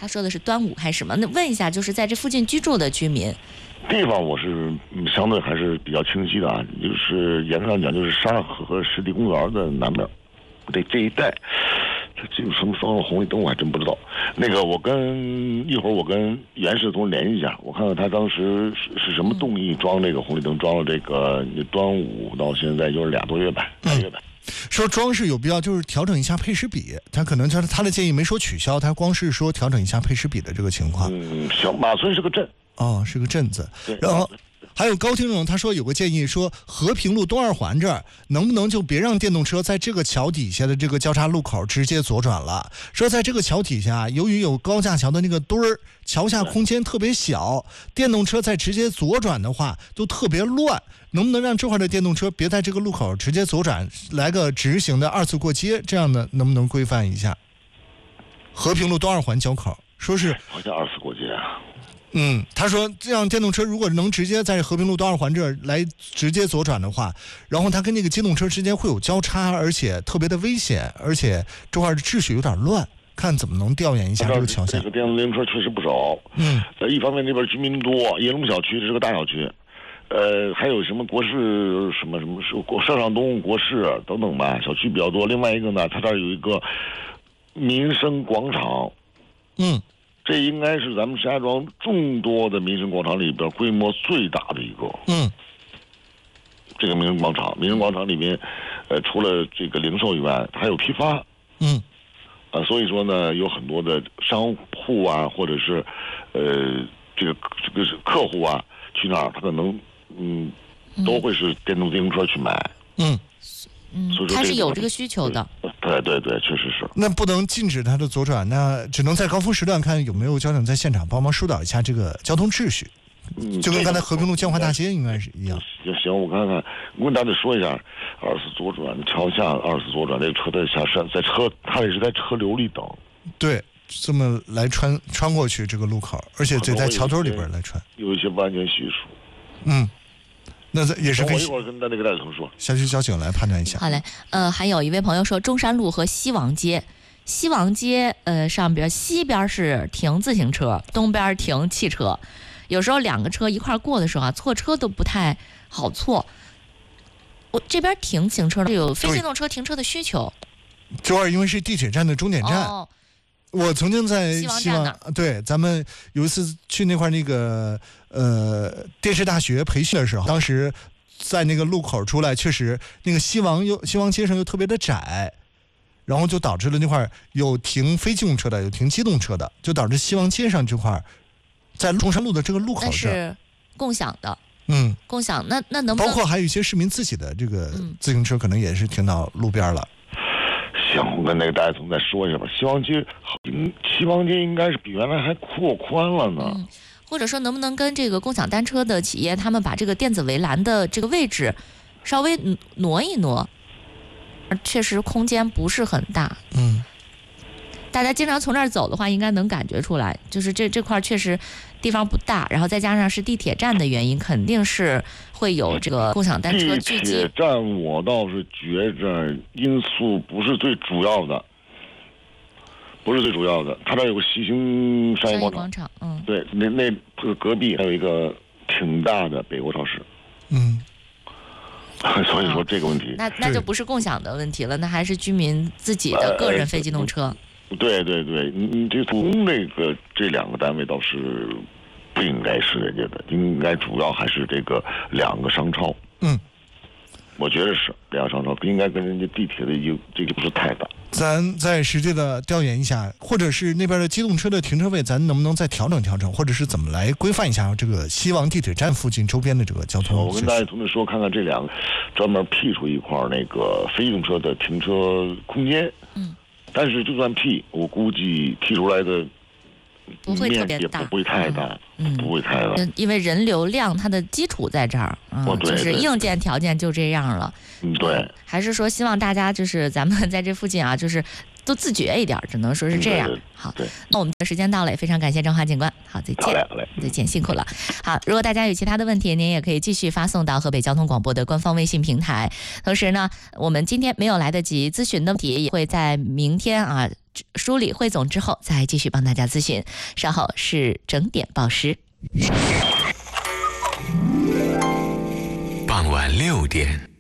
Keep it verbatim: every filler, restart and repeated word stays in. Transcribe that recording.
他说的是端午开始吗？那问一下，就是在这附近居住的居民。 地方我是相对还是比较清晰的啊，就是严格上讲，就是沙河和湿地公园的南边，这这一带，它这有什么放红绿灯我还真不知道。那个我跟一会儿我跟袁氏同志联系一下，我看看他当时是是什么动议装这个红绿灯，装了这个端午到现在就是俩多月吧，俩月吧。 说装饰有必要，就是调整一下配时比，他可能他他的建议没说取消，他光是说调整一下配时比的这个情况。 嗯，行，马村是个镇。 哦，是个镇子。然后还有高听众他说有个建议，说和平路东二环这儿能不能就别让电动车在这个桥底下的这个交叉路口直接左转了？说在这个桥底下，由于有高架桥的那个墩儿，桥下空间特别小，电动车在直接左转的话都特别乱。能不能让这块的电动车别在这个路口直接左转，来个直行的二次过街？这样的能不能规范一下？和平路东二环交口，说是好像二次过街啊。 嗯，他说这样电动车如果能直接在和平路东二环这儿来直接左转的话，然后它跟那个机动车之间会有交叉，而且特别的危险，而且这块的秩序有点乱，看怎么能调研一下这个桥下。 这个电动自行车确实不少。 嗯， 呃，一方面这边居民多，银龙小区这是个大小区，呃，还有什么国事什么什么是国上上东国事等等吧，小区比较多。另外一个呢，它这儿有一个民生广场。 嗯。 这应该是咱们石家庄众多的民生广场里边规模最大的一个。 嗯， 这个民生广场，民生广场里面，呃，除了这个零售以外，还有批发。 嗯， 啊，所以说呢，有很多的商户啊，或者是，呃，这个这个客户啊，去那儿他可能嗯，都会是电动自行车去买。 嗯。 嗯，他是有这个需求的。 对对对，确实是。 那不能禁止他的左转，那只能在高峰时段看有没有交警在现场帮忙疏导一下这个交通秩序。嗯，就跟刚才和平路建华大街应该是一样。 行行，我看看，我跟大家说一下，二次左转，桥下二次左转，这个车在下山，在车，他也是在车流里等。 对，这么来穿穿过去这个路口，而且得在桥墩里边来穿， 有一些不安全系数。 嗯。那也是跟我一会儿跟那个大同说， 小区交警来判断一下。 好嘞，呃，还有一位朋友说，中山路和西王街，西王街呃上边西边是停自行车，东边停汽车，有时候两个车一块过的时候啊，错车都不太好错。我这边停自行车的有非机动车停车的需求。 这块因为是地铁站的终点站。哦，我曾经在西王站那儿， 对，咱们有一次去那块那个呃电视大学培训的时候，当时在那个路口出来，确实那个西王又西王街上又特别的窄，然后就导致了那块有停非机动车的，有停机动车的，就导致西王街上这块在中山路的这个路口上是共享的。 嗯， 共享那那能不能包括还有一些市民自己的这个自行车，可能也是停到路边了。 行，我跟那个大家总再说一下吧。西王街，嗯，西王街应该是比原来还扩宽了呢。 嗯，或者说能不能跟这个共享单车的企业，他们把这个电子围栏的这个位置稍微挪一挪？确实空间不是很大。 嗯， 大家经常从这儿走的话，应该能感觉出来，就是这这块确实地方不大，然后再加上是地铁站的原因，肯定是会有这个共享单车聚集。 地铁站我倒是觉着因素不是最主要的，不是最主要的。它这有个西兴商业广场， 广场，嗯， 对，那那隔壁还有一个挺大的北国超市， 嗯， 所以说这个问题， 哦、那那就不是共享的问题了，那还是居民自己的个人非机动车。 呃、对对对，你你这从这个这两个单位倒是不应该是人家的，应该主要还是这个两个商超。 嗯， 我觉得是两个商超，不应该跟人家地铁的有这个不是太大。 咱再实际的调研一下，或者是那边的机动车的停车位，咱能不能再调整调整，或者是怎么来规范一下这个西王地铁站附近周边的这个交通？ 我跟大家同志说，看看这两个专门辟出一块那个非机动车的停车空间。 嗯。 但是就算辟，我估计辟出来的不会特别大， 不会太大， 嗯， 不会太大。 因为人流量它的基础在这儿，嗯， 哦、 就是硬件条件就这样了。 嗯，对。 还是说希望大家就是咱们在这附近啊，就是都自觉一点，只能说是这样。 对对对好， 对， 那我们的时间到了，也非常感谢郑华警官。好，再见。 好嘞，好嘞， 再见，辛苦了。好，如果大家有其他的问题，您也可以继续发送到河北交通广播的官方微信平台。同时呢，我们今天没有来得及咨询的问题，也会在明天啊。 梳理汇总之后，再继续帮大家咨询。稍后是整点报时。 傍晚六点。